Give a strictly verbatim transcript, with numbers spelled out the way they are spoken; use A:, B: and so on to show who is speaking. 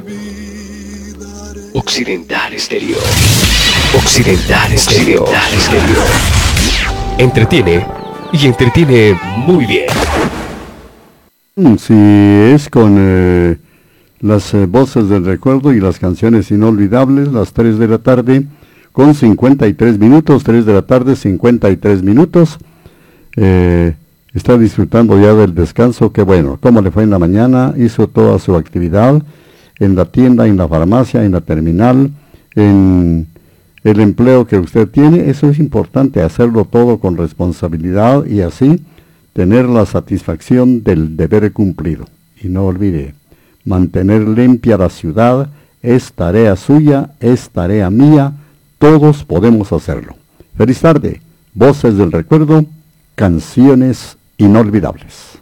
A: Occidental Estéreo. Occidental Estéreo. Occidental Estéreo. Entretiene y entretiene muy bien.
B: Si es con eh, las eh, voces del recuerdo y las canciones inolvidables, las tres de la tarde con cincuenta y tres minutos, tres de la tarde, cincuenta y tres minutos. Eh, está disfrutando ya del descanso. Qué bueno. ¿Cómo le fue en la mañana? Hizo toda su actividad en la tienda, en la farmacia, en la terminal, en el empleo que usted tiene. Eso es importante, hacerlo todo con responsabilidad y así tener la satisfacción del deber cumplido. Y no olvide, mantener limpia la ciudad es tarea suya, es tarea mía, todos podemos hacerlo. Feliz tarde, voces del recuerdo, canciones inolvidables.